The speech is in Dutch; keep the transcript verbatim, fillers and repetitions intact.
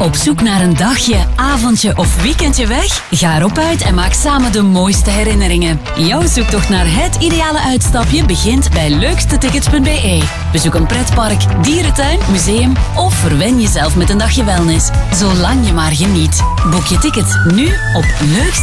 Op zoek naar een dagje, avondje of weekendje weg? Ga erop uit en maak samen de mooiste herinneringen. Jouw zoektocht naar het ideale uitstapje begint bij leukstetickets punt b e. Bezoek een pretpark, dierentuin, museum of verwen jezelf met een dagje wellness. Zolang je maar geniet. Boek je ticket nu op leukst.